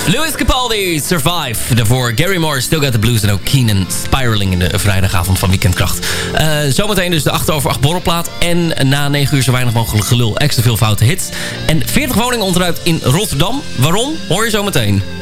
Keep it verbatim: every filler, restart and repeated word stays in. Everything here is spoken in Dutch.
Louis Capaldi, Survive. Daarvoor Gary Moore, Still Got The Blues. En ook Keenan, Spiraling in de vrijdagavond van Weekendkracht. Uh, zometeen dus de acht over acht borrelplaat. En na negen uur zo weinig mogelijk gelul. Extra veel foute hits. En veertig woningen onderuit in Rotterdam. Waarom? Hoor je zometeen.